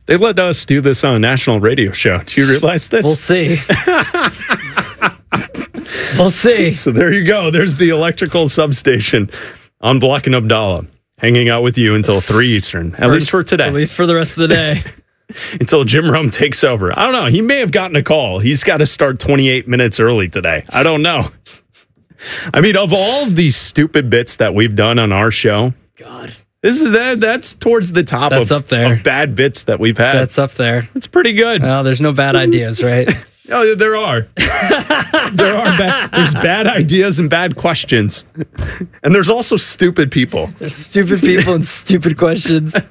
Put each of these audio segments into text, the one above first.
They let us do this on a national radio show. Do you realize this? We'll see. We'll see. So there you go. There's the electrical substation on Block and Abdallah, hanging out with you until 3 Eastern, at least for today. At least for the rest of the day. Until Jim Rome takes over. I don't know. He may have gotten a call. He's got to start 28 minutes early today. I don't know. I mean, of all these stupid bits that we've done on our show, God, that's towards the top up there. Of bad bits that we've had. That's up there. It's pretty good. Well, there's no bad ideas, right? Oh, there are. There's bad ideas and bad questions. And there's also stupid people. There's stupid people and stupid questions. So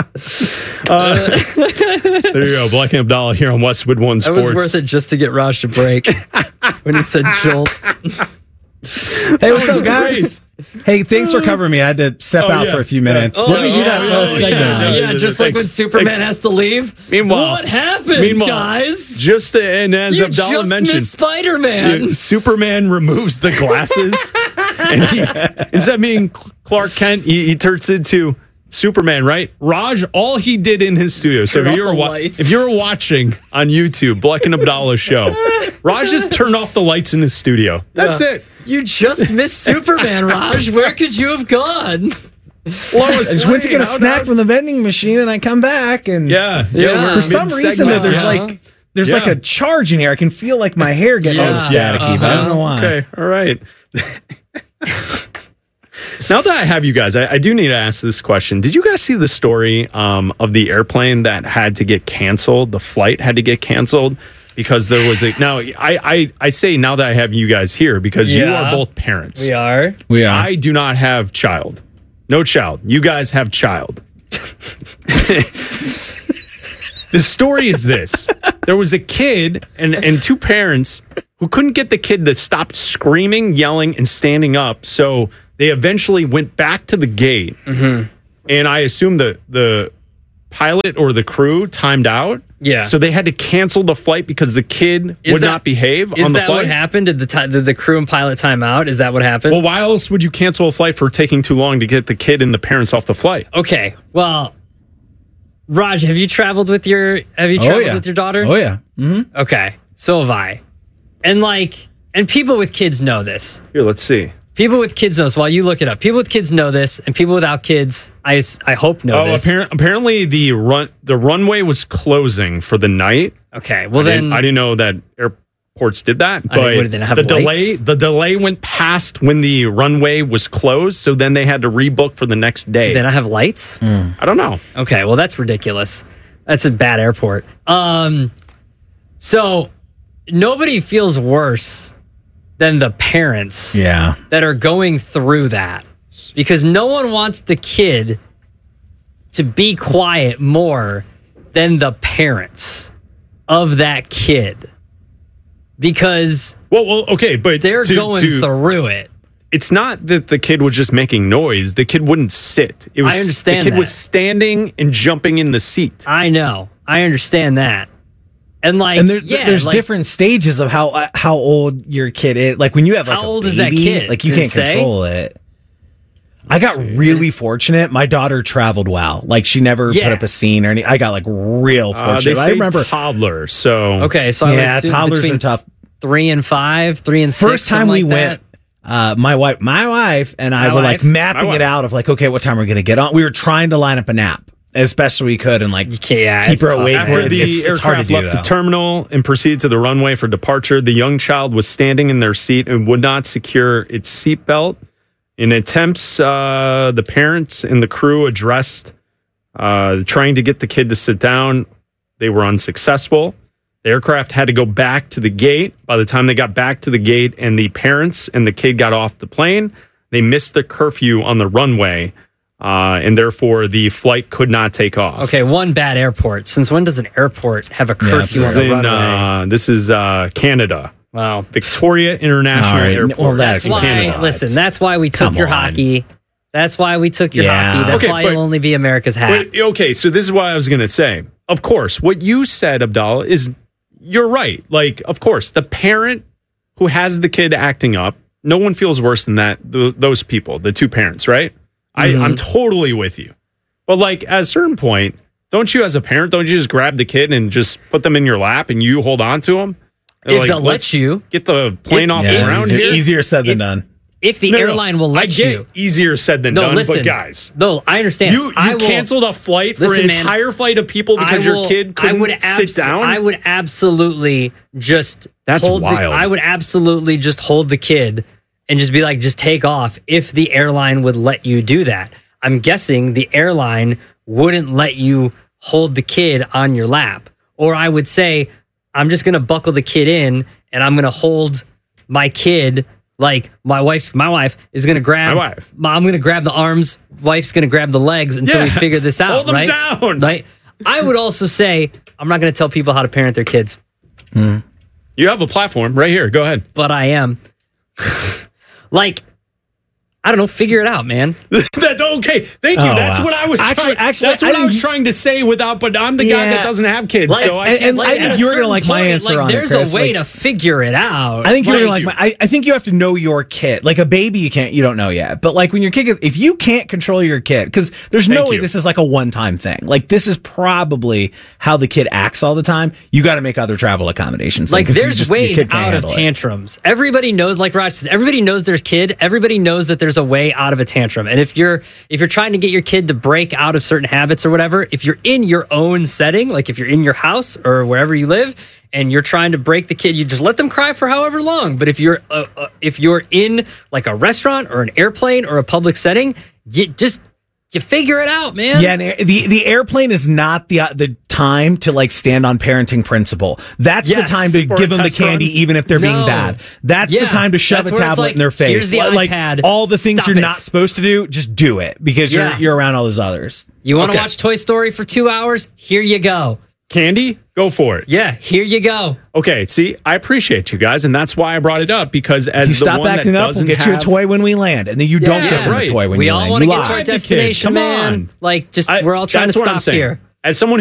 there you go. Black and Abdallah here on Westwood One Sports. It was worth it just to get Raj to break when he said jolt. Hey, what's up, guys? Hey, thanks for covering me. I had to step out for a few minutes. Let me do that little segment. Just like when Superman has to leave. Meanwhile, what happened, guys? And as Abdallah mentioned, Spider-Man. Superman removes the glasses, and instead of being Clark Kent, he turns into Superman, right? Raj, all he did in his studio. So if you're watching on YouTube, Black and Abdallah show, Raj just turned off the lights in his studio. That's it. You just missed Superman, Raj. Where could you have gone? Well, I just went to get a snack from the vending machine, and I come back, and for some reason there's like a charge in here. I can feel like my hair getting all staticky, but I don't know why. Okay, all right. Now that I have you guys, I do need to ask this question. Did you guys see the story of the airplane that had to get canceled? The flight had to get canceled because there was a... Now, I say now that I have you guys here because you are both parents. We are. I do not have child. No child. You guys have child. The story is this. There was a kid and two parents who couldn't get the kid to stop screaming, yelling, and standing up. So they eventually went back to the gate. Mm-hmm. And I assume the pilot or the crew timed out. Yeah. So they had to cancel the flight because the kid would not behave on the flight. Is that what happened? Did the crew and pilot time out? Is that what happened? Well, why else would you cancel a flight for taking too long to get the kid and the parents off the flight? Okay. Well, Raj, have you traveled with your daughter? Oh yeah. Mm-hmm. Okay. So have I. And people with kids know this. Here, let's see. People with kids know this. While you look it up, people with kids know this, and people without kids, I hope know this. Apparently the runway was closing for the night. Okay, well I didn't know that airports did that. But the delay went past when the runway was closed, so then they had to rebook for the next day. Did I have lights? I don't know. Okay, well that's ridiculous. That's a bad airport. So nobody feels worse than the parents that are going through that, because no one wants the kid to be quiet more than the parents of that kid, because okay, but they're going through it. It's not that the kid was just making noise. The kid wouldn't sit. I understand the kid was standing and jumping in the seat. I know. I understand that. And there's different stages of how old your kid is. Like when you have how old is that kid? Like you can't control it. I got really fortunate. My daughter traveled well. Like she never put up a scene or anything. I got like real fortunate. I remember toddler. So toddlers are tough. 3 and 5, 3 and 6. First time we went, my wife and I were like mapping it out of like, okay, what time we're gonna get on. We were trying to line up a nap as best we could and like keep her awake. After the aircraft left the terminal and proceeded to the runway for departure, the young child was standing in their seat and would not secure its seatbelt. In attempts, the parents and the crew addressed trying to get the kid to sit down. They were unsuccessful. The aircraft had to go back to the gate. By the time they got back to the gate and the parents and the kid got off the plane, they missed the curfew on the runway. And therefore, the flight could not take off. Okay, one bad airport. Since when does an airport have a curfew on the runway? This is Canada. Wow. Victoria International Airport. Well, that's why. Canada. Listen, that's why we took your hockey. That's why we took your hockey. That's why you'll only be America's hat. Okay, so this is what I was going to say. Of course, what you said, Abdallah, is you're right. Like, of course, the parent who has the kid acting up, no one feels worse than that. Those people, the two parents, right? I'm totally with you. But like at a certain point, Don't you, as a parent, just grab the kid and just put them in your lap and you hold on to them? If they'll let you. Get the plane off the ground here. Easier said than done. If the airline will let you. Easier said than done, but guys. No, I understand. You canceled a flight for an entire flight of people because your kid couldn't sit down? I would absolutely just wild. I would absolutely just hold the kid and just be like, just take off if the airline would let you do that. I'm guessing the airline wouldn't let you hold the kid on your lap. Or I would say, I'm just going to buckle the kid in and I'm going to hold my kid. Like my wife is going to grab I'm going to grab the arms. Wife's going to grab the legs until we figure this out. Hold them down. Right? I would also say, I'm not going to tell people how to parent their kids. You have a platform right here. Go ahead. But I am. Like, I don't know. Figure it out, man. Okay, thank you. That's what I was trying. Actually, that's what I was trying to say. But I'm the guy that doesn't have kids, so I can't. I think you're gonna like my answer on it. There's a way to figure it out. I think you're gonna like. I think you have to know your kid. Like a baby, you don't know yet. But like when your kid, if you can't control your kid, because there's no way this is like a one-time thing. Like this is probably how the kid acts all the time. You got to make other travel accommodations. Like there's ways out of tantrums. Everybody knows, like Raj says, everybody knows their kid. Everybody knows that there's a way out of a tantrum. And if you're trying to get your kid to break out of certain habits or whatever, if you're in your own setting, like if you're in your house or wherever you live and you're trying to break the kid, you just let them cry for however long. But if you're in like a restaurant or an airplane or a public setting, you figure it out, man. Yeah, and the airplane is not the time to like stand on parenting principle. That's the time to give them the candy, even if they're being bad. That's the time to shove a tablet in their face. Here's the iPad. All the things you're not supposed to do, just do it because you're around all those others. You want to watch Toy Story for 2 hours? Here you go. Candy? Go for it. Yeah, here you go. Okay, see, I appreciate you guys, and that's why I brought it up, because as you stop acting up, we'll get you a toy when we land, and then you don't get them a toy when you land. We all want to get to our destination, man. Like, we're all trying to stop here. As someone